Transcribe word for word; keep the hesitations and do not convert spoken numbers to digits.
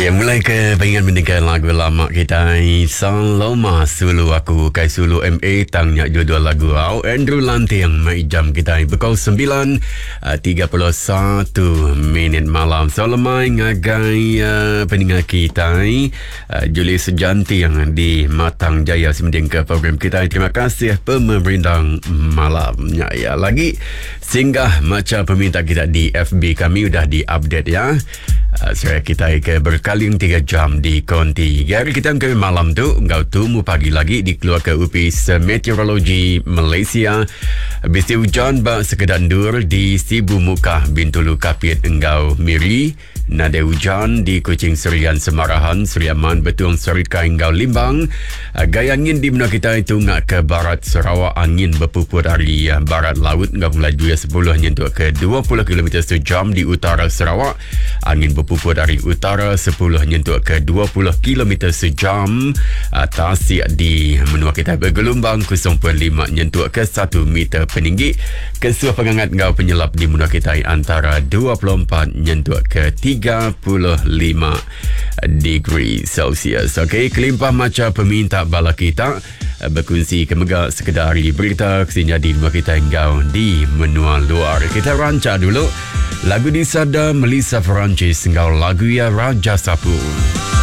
Ya, mulai ke pengen mendengar lagu lama kita. Saloma Sulu Aku Kai Sulu M A Tangnya judul lagu au Andrew Lanti yang mai jam kita pukul sembilan tiga puluh satu minit malam. Saloma ngagai uh, pendengar kita uh, Juli Sejanti yang di Matang Jaya semending ke program kita. Terima kasih pemerintah malamnya ya. Lagi singgah macam peminta kita di F B kami udah di-update ya. Uh, saya kita ke berkali tiga jam di Konti. Hari kita ke malam tu, engkau tunggu pagi lagi di keluar ke U P S Meteorologi Malaysia. Bisi hujan bak sekedar dur di Sibu Mukah Bintulu Kapit engkau Miri. Nada hujan di Kuching Serian Semarahan, Seri Aman Betung Serika engkau Limbang. Uh, gaya angin di mana kita itu ngak ke barat Sarawak, angin berpupur dari uh, barat laut engkau melaju sepuluh nyentuh ke dua puluh kilometer sejam di utara Sarawak. Angin berpupur dari utara sepuluh nyentuh ke dua puluh kilometer sejam. Tasik di menua kita bergelombang kosong perpuluhan lima nyentuh ke satu meter peninggi. Kesuah penghangat ngau penyelap di menua kita antara dua puluh empat nyentuh ke tiga puluh lima degree Celsius. Okey, kelimpah macam peminta bala kita berkongsi kemegak sekedar berita kesini di menua kita engkau di menua luar. Kita rancak dulu lagu di Sada Melissa Francis engkau lagu ya Raja Sapu.